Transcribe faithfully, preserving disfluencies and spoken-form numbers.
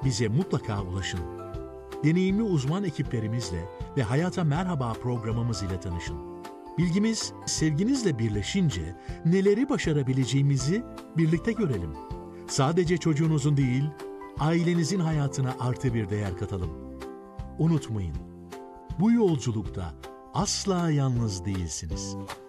bize mutlaka ulaşın. Deneyimli uzman ekiplerimizle ve Hayata Merhaba programımız ile tanışın. Bilgimiz sevginizle birleşince neleri başarabileceğimizi birlikte görelim. Sadece çocuğunuzun değil, ailenizin hayatına artı bir değer katalım. Unutmayın, bu yolculukta asla yalnız değilsiniz.